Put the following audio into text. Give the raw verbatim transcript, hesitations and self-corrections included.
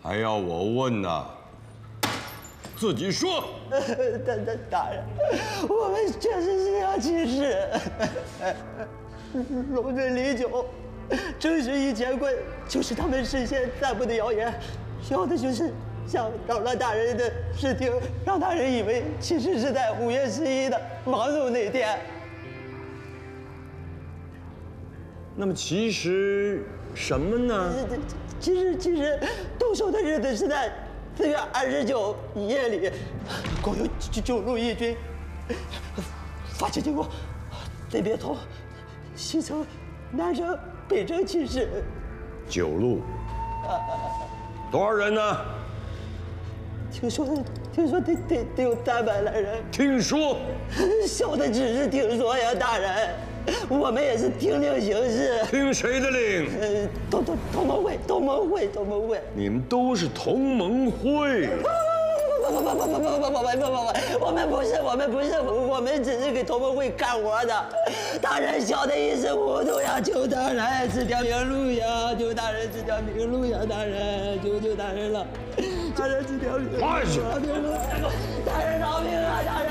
还要我问呐？自己说。 大大大人，我们确实是要起事。龙镇李九，争取一千棍，就是他们事先散布的谣言，要的就是想扰乱大人的视听，让大人以为其实是在五月十一的忙碌那天。 那么其实什么呢？ 其实其实动手的日子是在四月二十九夜里，共有九九路义军。发起经过，分别从西城、南城、北城起事。 九路，多少人呢？ 听说，听说得得得有三百来人。 听说， 小的只是听说呀，大人，我们也是听令行事。 听谁的令？ 呃，同同同盟会，同盟会，同盟会。 你们都是同盟会。 不不不不不不不不不不不不，我们不是，我们不是，我们只是给同盟会干活的。大人小的一时糊涂呀，求大人指条明路呀，求大人指条明路呀，大人，求求大人了，大人指条明路。 快去！ 大人饶命啊，大人！